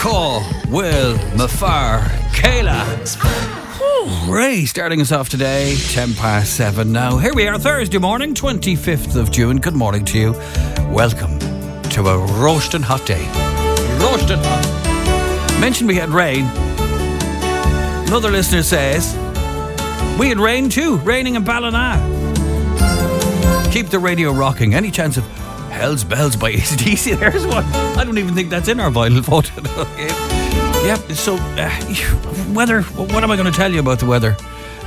Call, Will, Mafar, Kayla. Ray starting us off today, 7:10 now. Here we are, Thursday morning, 25th of June. Good morning to you. Welcome to a roasting hot day. Roasting hot. Mentioned we had rain. Another listener says, we had rain too, raining in Ballina. Keep the radio rocking. Any chance of Hell's Bells by AC/DC? There's one. I don't even think that's in our vinyl photo. Yep, so weather, what am I going to tell you about the weather?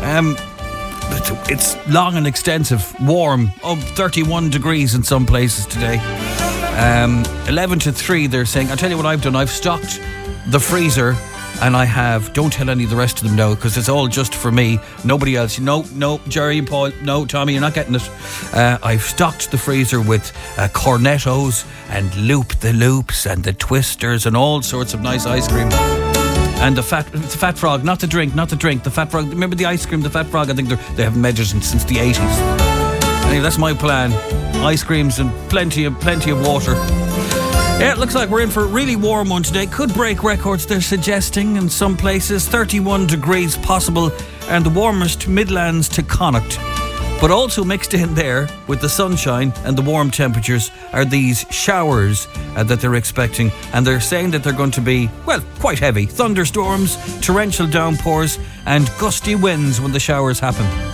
It's long and extensive, warm, 31 degrees in some places today. 11 to 3 they're saying. I'll tell you what I've done. I've stocked the freezer and I have, don't tell any of the rest of them now because it's all just for me, nobody else. No, Jerry and Paul, no, Tommy, you're not getting it. I've stocked the freezer with cornettos and Loop the Loops and the Twisters and all sorts of nice ice cream. And the Fat Frog, not the drink, the Fat Frog. Remember the ice cream, the Fat Frog? I think they haven't measured since the 80s. Anyway, that's my plan. Ice creams and plenty of water. Yeah, it looks like we're in for a really warm one today. Could break records, they're suggesting, in some places. 31 degrees possible, and the warmest Midlands to Connacht. But also mixed in there with the sunshine and the warm temperatures are these showers that they're expecting. And they're saying that they're going to be, well, quite heavy. Thunderstorms, torrential downpours and gusty winds when the showers happen.